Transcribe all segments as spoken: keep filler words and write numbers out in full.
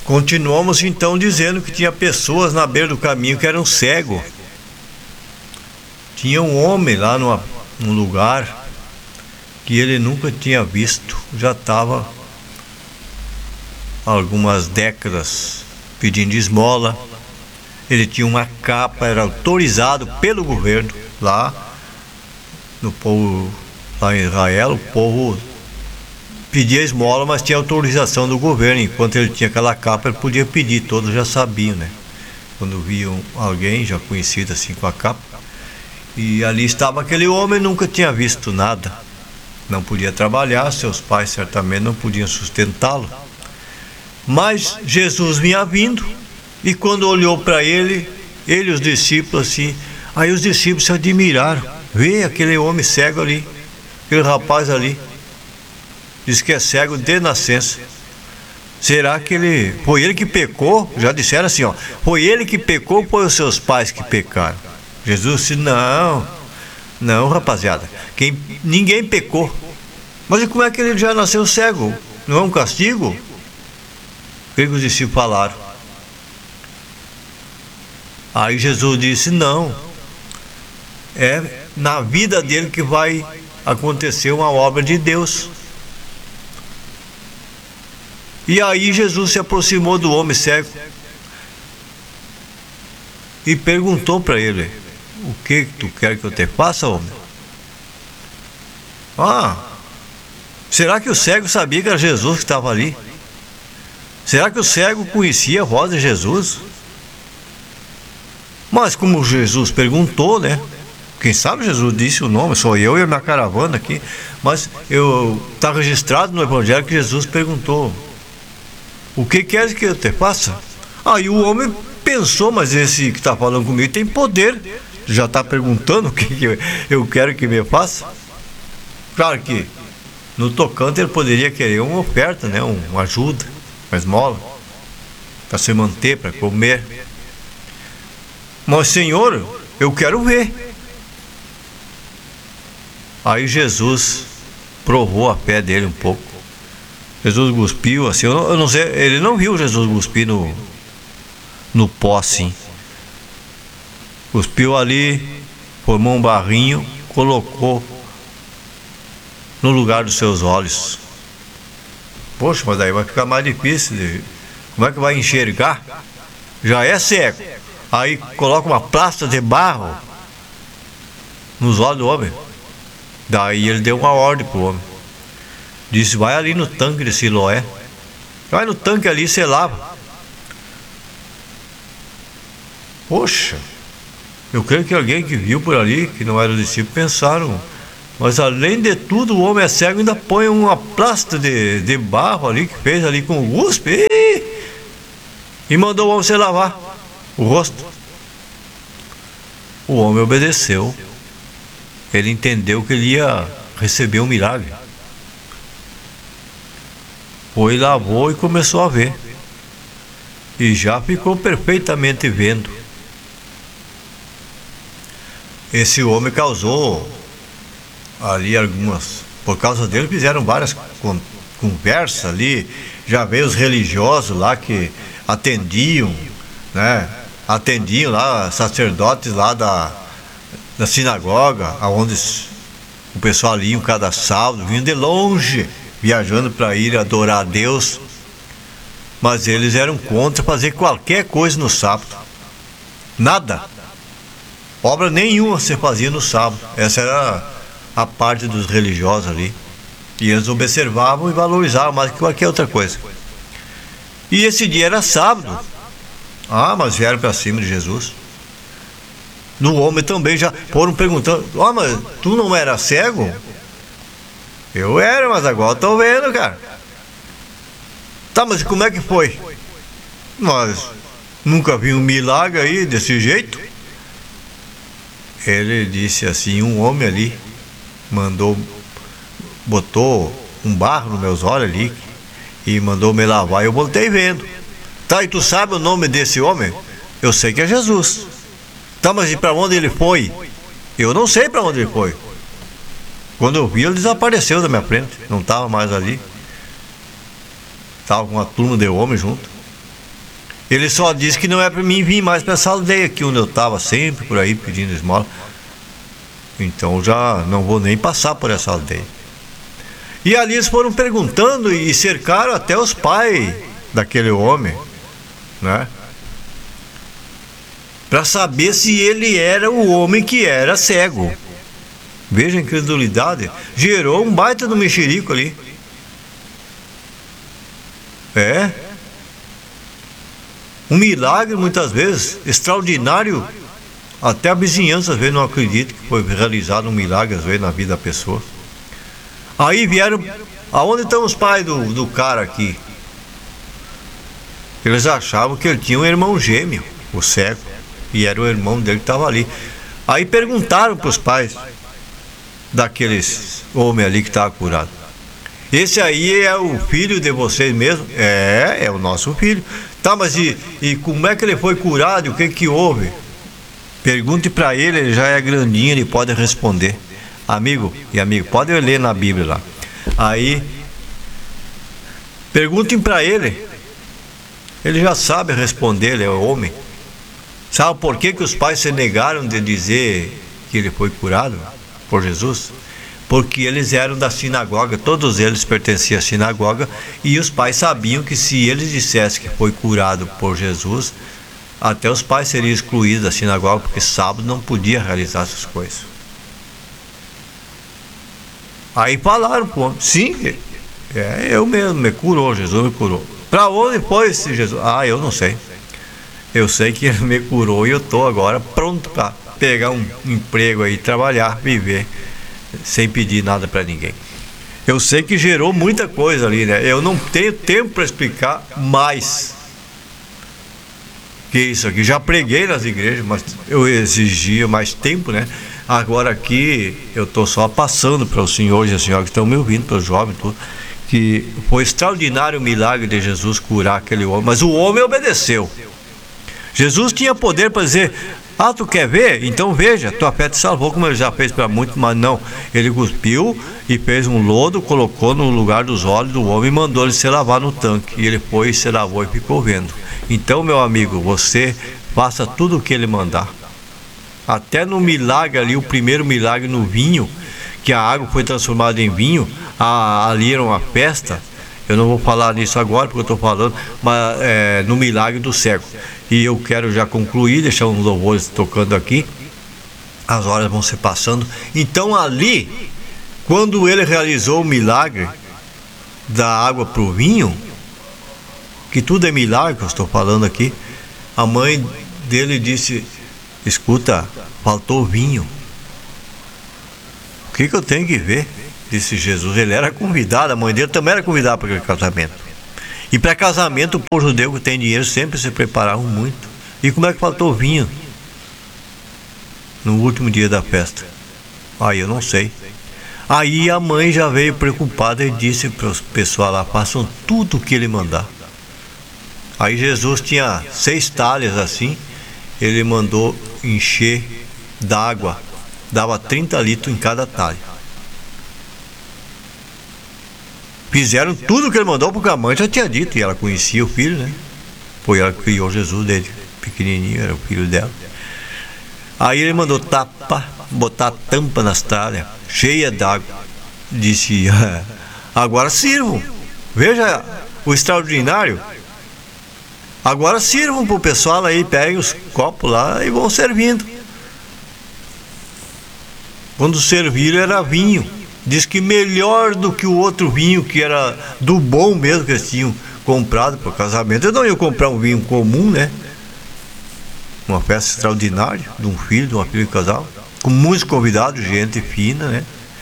Continuamos então dizendo que tinha pessoas na beira do caminho que eram cegos. Tinha um homem lá numa, num lugar que ele nunca tinha visto, já estava há algumas décadas pedindo esmola. Ele tinha uma capa, era autorizado pelo governo lá no povo, lá em Israel, o povo pedia esmola, mas tinha autorização do governo. Enquanto ele tinha aquela capa, ele podia pedir, todos já sabiam, né? Quando viam alguém já conhecido assim com a capa. E ali estava aquele homem, nunca tinha visto nada, não podia trabalhar, seus pais certamente não podiam sustentá-lo. Mas Jesus vinha vindo, e quando olhou para ele, ele e os discípulos assim, aí os discípulos se admiraram. Vê aquele homem cego ali, aquele rapaz ali, diz que é cego de nascença. Será que ele, foi ele que pecou? Já disseram assim, ó, foi ele que pecou ou foi os seus pais que pecaram? Jesus disse, não, não, rapaziada, quem, ninguém pecou. Mas e como é que ele já nasceu cego? Não é um castigo? O que os discípulos falaram? Aí Jesus disse, não, é na vida dele que vai acontecer uma obra de Deus. E aí Jesus se aproximou do homem cego e perguntou para ele, o que tu quer que eu te faça, homem? Ah, será que o cego sabia que era Jesus que estava ali? Será que o cego conhecia a voz de Jesus? Mas como Jesus perguntou, né? Quem sabe Jesus disse o nome, sou eu e a minha caravana aqui. Mas eu está registrado no Evangelho que Jesus perguntou, o que queres que eu te faça? Aí o homem pensou, mas esse que está falando comigo tem poder, já está perguntando o que, que eu quero que me faça. Claro que no tocante ele poderia querer uma oferta, né? Uma ajuda, uma esmola, para se manter, para comer. Mas Senhor, eu quero ver. Aí Jesus provou a fé dele um pouco. Jesus cuspiu assim, eu não, eu não sei, ele não viu Jesus cuspir no, no pó assim. Cuspiu ali, formou um barrinho, colocou no lugar dos seus olhos. Poxa, mas aí vai ficar mais difícil. De, como é que vai enxergar? Já é cego. Aí coloca uma plasta de barro nos olhos do homem. Daí ele deu uma ordem pro homem. Disse, vai ali no tanque de Siloé. Vai no tanque ali e você lava. Poxa, eu creio que alguém que viu por ali, que não era discípulo, pensaram, mas além de tudo, o homem é cego, ainda põe uma plasta de, de barro ali, que fez ali com o cuspe, e, e mandou o homem se lavar o rosto. O homem obedeceu. Ele entendeu que ele ia receber um milagre. Foi, lavou e começou a ver. E já ficou perfeitamente vendo. Esse homem causou ali algumas, por causa dele fizeram várias con- conversas ali. Já veio os religiosos lá que atendiam, né? Atendiam lá, sacerdotes lá da, da sinagoga, aonde o pessoal ia cada sábado, vinham de longe, viajando para ir adorar a Deus. Mas eles eram contra fazer qualquer coisa no sábado. Nada. Obra nenhuma se fazia no sábado. Essa era a parte dos religiosos ali. E eles observavam e valorizavam mais que qualquer outra coisa. E esse dia era sábado. Ah, mas vieram para cima de Jesus. No homem também já foram perguntando, ó, oh, mas tu não era cego? Eu era, mas agora estou vendo, cara. Tá, mas como é que foi? Nós nunca vi um milagre aí desse jeito. Ele disse assim, um homem ali mandou, botou um barro nos meus olhos ali e mandou me lavar, eu voltei vendo. Tá, e tu sabe o nome desse homem? Eu sei que é Jesus. Tá, mas e para onde ele foi? Eu não sei para onde ele foi. Quando eu vi, ele desapareceu da minha frente, não estava mais ali. Estava com uma turma de homens junto. Ele só disse que não é para mim vir mais para essa aldeia aqui onde eu estava, sempre por aí pedindo esmola. Então já não vou nem passar por essa aldeia. E ali eles foram perguntando e cercaram até os pais daquele homem, né? Para saber se ele era o homem que era cego. Veja a incredulidade. Gerou um baita do mexerico ali. É. Um milagre muitas vezes, extraordinário. Até a vizinhança às vezes não acredita que foi realizado um milagre às vezes na vida da pessoa. Aí vieram. Aonde estão os pais do, do cara aqui? Eles achavam que ele tinha um irmão gêmeo, o cego. E era o irmão dele que estava ali. Aí perguntaram para os pais daqueles homem ali que estava curado: esse aí é o filho de vocês mesmo? É, é o nosso filho. Tá, mas e, e como é que ele foi curado? O que que houve? Pergunte para ele, ele já é grandinho, ele pode responder. Amigo e amigo, pode ler na Bíblia lá. Aí perguntem para ele, ele já sabe responder, ele é homem. Sabe por que que os pais se negaram de dizer que ele foi curado por Jesus? Porque eles eram da sinagoga, todos eles pertenciam à sinagoga, e os pais sabiam que se eles dissessem que foi curado por Jesus, até os pais seriam excluídos da sinagoga, porque sábado não podia realizar essas coisas. Aí falaram para o homem: sim, é, eu mesmo, me curou, Jesus me curou. Para onde foi esse Jesus? Ah, eu não sei. Eu sei que ele me curou e eu estou agora pronto para pegar um emprego aí, trabalhar, viver, sem pedir nada para ninguém. Eu sei que gerou muita coisa ali, né? Eu não tenho tempo para explicar mais que isso aqui. Já preguei nas igrejas, mas eu exigia mais tempo, né? Agora aqui eu estou só passando para os senhores e as senhoras que estão me ouvindo, para os jovens, tudo, que foi extraordinário o milagre de Jesus curar aquele homem, mas o homem obedeceu. Jesus tinha poder para dizer: ah, tu quer ver? Então veja, tua fé te salvou, como ele já fez para muitos, mas não. Ele cuspiu e fez um lodo, colocou no lugar dos olhos do homem e mandou ele se lavar no tanque. E ele foi, se lavou e ficou vendo. Então, meu amigo, você faça tudo o que ele mandar. Até no milagre ali, o primeiro milagre no vinho, que a água foi transformada em vinho, a, ali era uma festa. Eu não vou falar nisso agora porque eu estou falando, mas é, no milagre do cego. E eu quero já concluir, deixar uns louvores tocando aqui. As horas vão se passando. Então ali, quando ele realizou o milagre da água para o vinho, que tudo é milagre que eu estou falando aqui, a mãe dele disse: escuta, faltou vinho. O que que eu tenho que ver? Disse Jesus. Ele era convidado, a mãe dele também era convidada para aquele casamento. E para casamento, o povo judeu que tem dinheiro sempre se preparavam muito. E como é que faltou vinho no último dia da festa? Aí eu não sei. Aí a mãe já veio preocupada e disse para os pessoal lá: façam tudo o que ele mandar. Aí Jesus tinha seis talhas assim, ele mandou encher d'água, dava trinta litros em cada talha. Fizeram tudo o que ele mandou, porque a mãe já tinha dito, e ela conhecia o filho, né? Foi ela que criou Jesus dele, pequenininho, era o filho dela. Aí ele mandou tapa, botar tampa nas talhas, cheia d'água. Disse: ah, agora sirvam. Veja o extraordinário. Agora sirvam para o pessoal aí, peguem os copos lá e vão servindo. Quando serviram era vinho. Diz que melhor do que o outro vinho, que era do bom mesmo, que eles tinham comprado para o casamento. Eu não ia comprar um vinho comum, né? Uma festa extraordinária de um filho, de uma filha de casal, com muitos convidados, gente fina, né?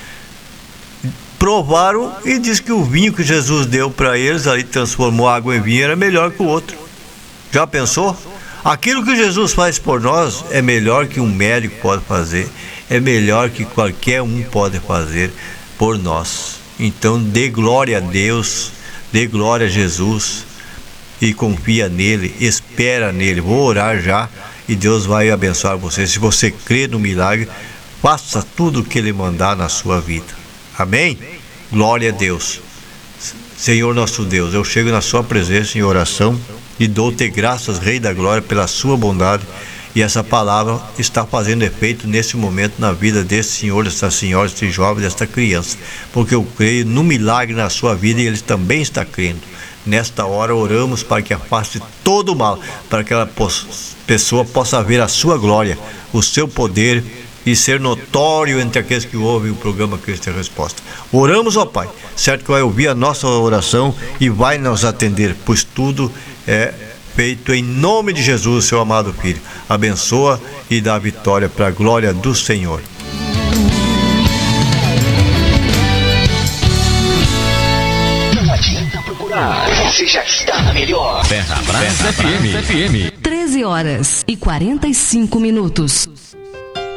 Provaram e diz que o vinho que Jesus deu para eles, aí transformou a água em vinho, era melhor que o outro. Já pensou? Aquilo que Jesus faz por nós é melhor que um médico pode fazer, é melhor que qualquer um pode fazer por nós. Então dê glória a Deus, dê glória a Jesus e confia nele, espera nele. Vou orar já e Deus vai abençoar você. Se você crê no milagre, faça tudo o que ele mandar na sua vida. Amém? Glória a Deus. Senhor nosso Deus, eu chego na sua presença em oração E dou-te graças, Rei da Glória, pela sua bondade. E essa palavra está fazendo efeito nesse momento na vida desse senhor, dessa senhora, desse jovem, desta criança. Porque eu creio no milagre na sua vida e ele também está crendo. Nesta hora oramos para que afaste todo o mal, para que aquela pessoa possa ver a sua glória, o seu poder e ser notório entre aqueles que ouvem o programa Cristo é Resposta. Oramos, ó Pai, certo que vai ouvir a nossa oração e vai nos atender, pois tudo é feito em nome de Jesus, seu amado Filho. Abençoa e dá vitória para a glória do Senhor. Não adianta procurar, você já está na melhor. Ferrabras F M. treze horas e quarenta e cinco minutos.